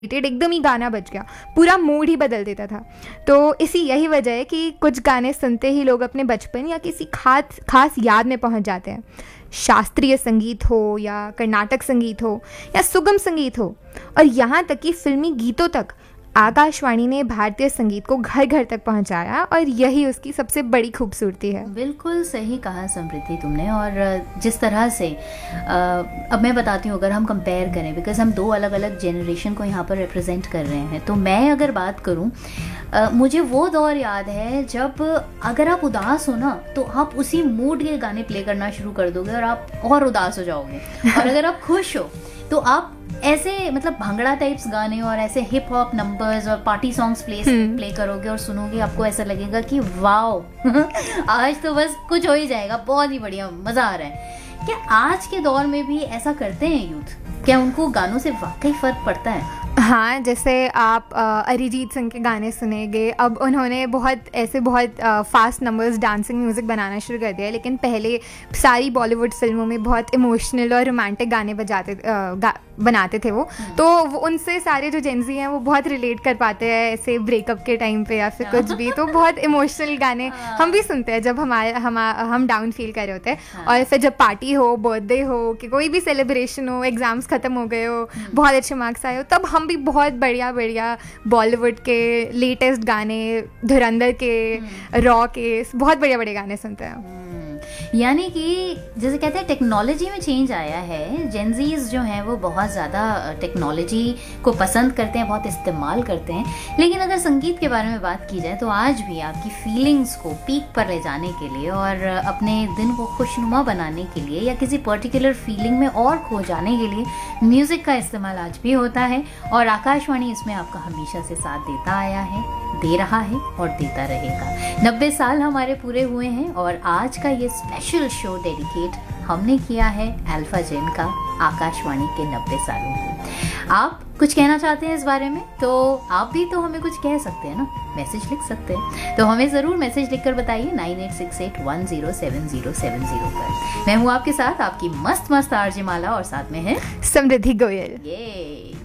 एकदम ही गाना बज गया, पूरा मूड ही बदल देता था। तो यही वजह है कि कुछ गाने सुनते ही लोग अपने बचपन या किसी खास याद में पहुंच जाते हैं। शास्त्रीय संगीत हो या कर्नाटक संगीत हो या सुगम संगीत हो, और यहाँ तक कि फिल्मी गीतों तक, आकाशवाणी ने भारतीय संगीत को घर घर तक पहुंचाया, और यही उसकी सबसे बड़ी खूबसूरती है। बिल्कुल सही कहा समृद्धि तुमने। और जिस तरह से अब मैं बताती हूँ, अगर हम कंपेयर करें, बिकॉज हम दो अलग अलग जनरेशन को यहाँ पर रिप्रेजेंट कर रहे हैं, तो मैं अगर बात करूँ, मुझे वो दौर याद है जब अगर आप उदास हो ना, तो आप उसी मूड के गाने प्ले करना शुरू कर दोगे और आप और उदास हो जाओगे। और अगर आप खुश हो तो आप ऐसे मतलब भांगड़ा टाइप्स गाने और ऐसे हिप हॉप नंबर्स और पार्टी सॉन्ग्स प्ले करोगे और सुनोगे, आपको ऐसा लगेगा कि वाओ आज तो बस कुछ हो ही जाएगा, बहुत ही बढ़िया, मजा आ रहा है। क्या आज के दौर में भी ऐसा करते हैं यूथ? क्या उनको गानों से वाकई फर्क पड़ता है? हाँ, जैसे आप अरिजीत सिंह के गाने सुनेंगे, अब उन्होंने बहुत फास्ट नंबर्स डांसिंग म्यूज़िक बनाना शुरू कर दिया है, लेकिन पहले सारी बॉलीवुड फिल्मों में बहुत इमोशनल और रोमांटिक गाने बनाते थे वो। तो उनसे सारे जो जेंजी हैं वो बहुत रिलेट कर पाते हैं ऐसे ब्रेकअप के टाइम पे या फिर कुछ भी। तो बहुत इमोशनल गाने हम भी सुनते हैं जब हम डाउन फील कर रहे होते हैं। और फिर जब पार्टी हो, बर्थडे हो, कि कोई भी सेलिब्रेशन हो, एग्जाम्स खत्म हो गए हो, बहुत अच्छे मार्क्स आए हो, तब हम भी बहुत बढ़िया बॉलीवुड के लेटेस्ट गाने, धुरंधर के, रॉ के बहुत बढ़िया गाने सुनते हैं। यानी कि जैसे कहते हैं टेक्नोलॉजी में चेंज आया है, जेनजीज जो हैं वो बहुत ज़्यादा टेक्नोलॉजी को पसंद करते हैं, बहुत इस्तेमाल करते हैं। लेकिन अगर संगीत के बारे में बात की जाए तो आज भी आपकी फीलिंग्स को पीक पर ले जाने के लिए और अपने दिन को खुशनुमा बनाने के लिए या किसी पर्टिकुलर फीलिंग में और खो जाने के लिए म्यूज़िक का इस्तेमाल आज भी होता है। और आकाशवाणी इसमें आपका हमेशा से साथ देता आया है, दे रहा है और देता रहेगा। 90 साल हमारे पूरे हुए हैं और आज का ये स्पेशल शो डेडिकेट हमने किया है अल्फा जेन का आकाशवाणी के 90 सालों को। आप कुछ कहना चाहते हैं इस बारे में तो आप भी तो हमें कुछ कह सकते हैं ना, मैसेज लिख सकते हैं। तो हमें ज़रूर मैसेज लिखकर बताइए 9868107070 पर। मैं हूँ आपके साथ आपकी मस्त आरजे माला और साथ में है समृद्धि गोयल। ये